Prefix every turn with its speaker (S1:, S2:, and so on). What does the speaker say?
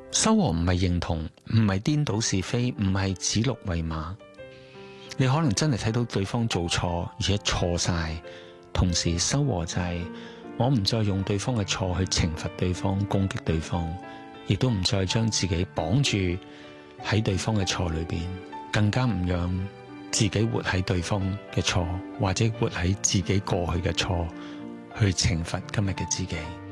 S1: 修和唔係認同，唔係顛倒是非，唔係指鹿為馬。你可能真係睇到對方做錯，而且錯晒，同時修和就係我唔再用對方嘅錯去懲罰對方、攻擊對方，亦都唔再將自己綁住喺對方嘅錯裏邊，更加唔讓自己活喺對方嘅錯，或者活喺自己過去嘅錯去懲罰今日嘅自己。